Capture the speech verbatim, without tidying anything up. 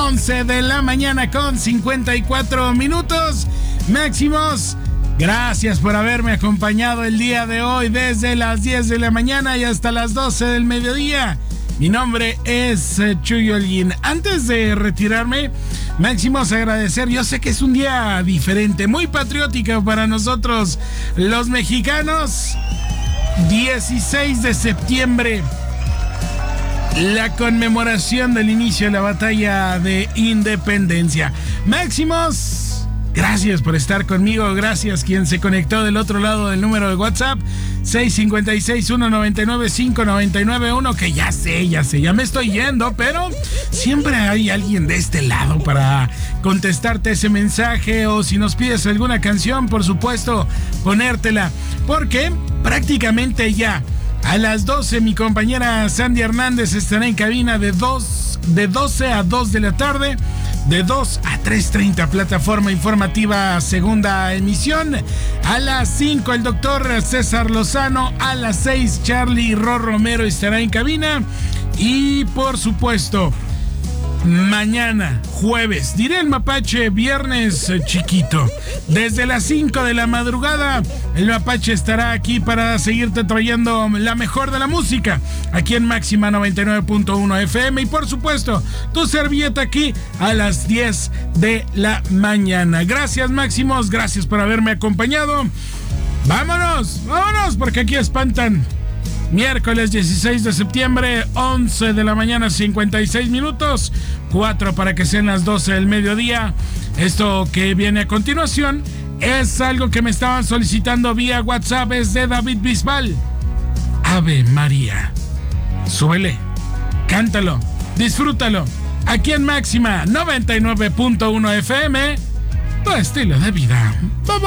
once de la mañana con cincuenta y cuatro minutos. Máximos, gracias por haberme acompañado el día de hoy desde las diez de la mañana y hasta las doce del mediodía. Mi nombre es Chuy Holguín. Antes de retirarme, Máximos, agradecer. Yo sé que es un día diferente, muy patriótico para nosotros los mexicanos. dieciséis de septiembre, la conmemoración del inicio de la batalla de independencia. Máximos, gracias por estar conmigo. Gracias quien se conectó del otro lado del número de WhatsApp seis cinco seis, uno nueve nueve, cinco nueve nueve uno, que ya sé, ya sé, ya me estoy yendo, pero siempre hay alguien de este lado para contestarte ese mensaje, o si nos pides alguna canción, por supuesto, ponértela, porque prácticamente ya a las doce mi compañera Sandy Hernández estará en cabina de, dos, de doce a dos de la tarde, de dos a tres treinta, plataforma informativa segunda emisión. A las cinco el doctor César Lozano, a las seis Charlie Ro Romero estará en cabina. Y por supuesto, mañana, jueves, diré el mapache, viernes chiquito. Desde las cinco de la madrugada, el mapache estará aquí para seguirte trayendo la mejor de la música, aquí en Máxima noventa y nueve punto uno F M. Y por supuesto, tu servilleta aquí a las diez de la mañana. Gracias, Máximos, gracias por haberme acompañado. Vámonos, vámonos, porque aquí espantan. Miércoles dieciséis de septiembre, once de la mañana, cincuenta y seis minutos, cuatro para que sean las doce del mediodía. Esto que viene a continuación es algo que me estaban solicitando vía WhatsApp, es de David Bisbal. Ave María. Súbele, cántalo, disfrútalo. Aquí en Máxima noventa y nueve punto uno F M, tu estilo de vida. Vamos.